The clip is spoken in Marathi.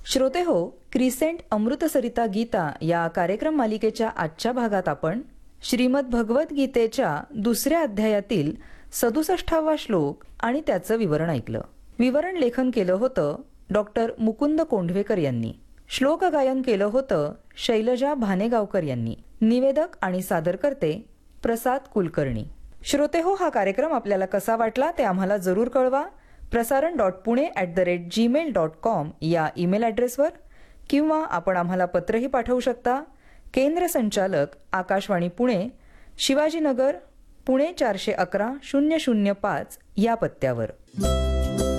श्रोते हो, क्रिसेंट अमृतसरिता गीता या कार्यक्रम मालिकेच्या आजच्या भागात आपण श्रीमद भगवद्गीतेच्या दुसऱ्या अध्यायातील 67वा श्लोक आणि त्याचं विवरण ऐकलं. विवरण लेखन केलं होतं डॉक्टर मुकुंद कोंढवेकर यांनी. श्लोक गायन केलं होतं शैलजा भानेगावकर यांनी. निवेदक आणि सादरकर्ते प्रसाद कुलकर्णी. श्रोते हो, हा कार्यक्रम आपल्याला कसा वाटला ते आम्हाला जरूर कळवा. prasaran.pune@gmail.com या ईमेल ॲड्रेसवर, किंवा आपण आम्हाला पत्रही पाठवू शकता. केंद्र संचालक आकाशवाणी पुणे, शिवाजीनगर, पुणे 411-005 या पत्त्यावर.